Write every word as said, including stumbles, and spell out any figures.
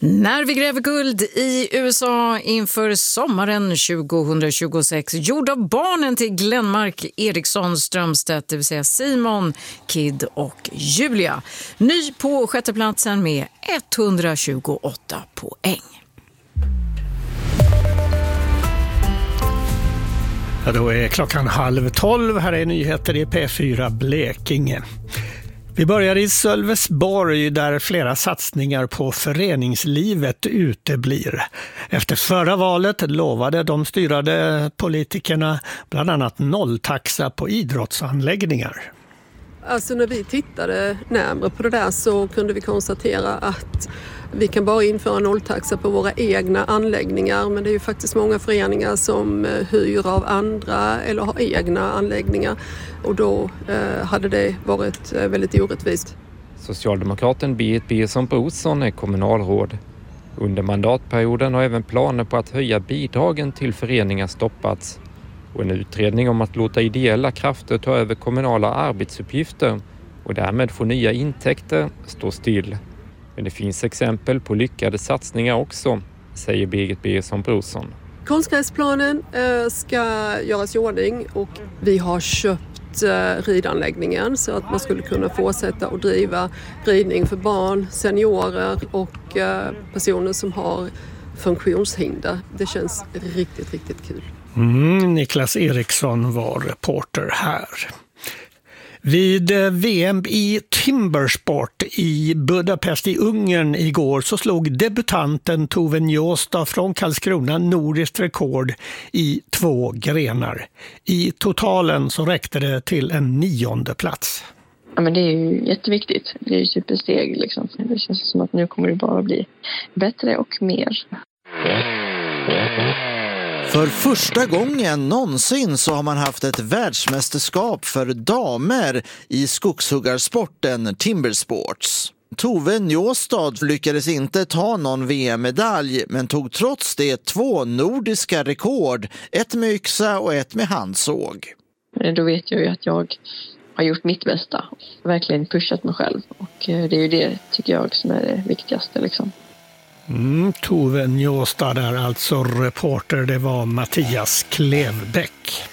När vi gräver guld i U S A inför sommaren tjugohundratjugosex, gjorda barnen till Glenmark Eriksson Strömstedt, det vill säga Simon, Kid och Julia. Ny på sjätteplatsen med etthundratjugoåtta poäng. Ja, då är klockan halv tolv. Här är nyheter i P fyra Blekinge. Vi börjar i Sölvesborg där flera satsningar på föreningslivet uteblir. Efter förra valet lovade de styrande politikerna bland annat nolltaxa på idrottsanläggningar. Alltså när vi tittade närmare på det där så kunde vi konstatera att vi kan bara införa nolltaxa på våra egna anläggningar, men det är ju faktiskt många föreningar som hyr av andra eller har egna anläggningar, och då eh, hade det varit eh, väldigt orättvist. Socialdemokraten Berit Birgersson Brorsson är kommunalråd. Under mandatperioden har även planer på att höja bidragen till föreningar stoppats, och en utredning om att låta ideella krafter ta över kommunala arbetsuppgifter och därmed få nya intäkter står still. Men det finns exempel på lyckade satsningar också, säger Birgit Birgersson Brorsson. Konstgräsplanen eh, ska göras i ordning och vi har köpt eh, ridanläggningen så att man skulle kunna fortsätta att driva ridning för barn, seniorer och eh, personer som har funktionshinder. Det känns riktigt, riktigt kul. Mm, Niklas Eriksson var reporter här. Vid V M i Timbersport i Budapest i Ungern igår så slog debutanten Tove Njosta från Karlskrona nordiskt rekord i två grenar. I totalen så räckte det till en nionde plats. Ja, men det är ju jätteviktigt. Det är ju supersteg liksom. Det känns som att nu kommer det bara bli bättre och mer. För första gången någonsin så har man haft ett världsmästerskap för damer i skogshuggarsporten Timbersports. Tove Njosta lyckades inte ta någon V M-medalj men tog trots det två nordiska rekord, ett med yxa och ett med handsåg. Då vet jag ju att jag har gjort mitt bästa, verkligen pushat mig själv, och det är ju det tycker jag som är det viktigaste liksom. Mm, Tove Njosta där alltså reporter, det var Mattias Klevbäck.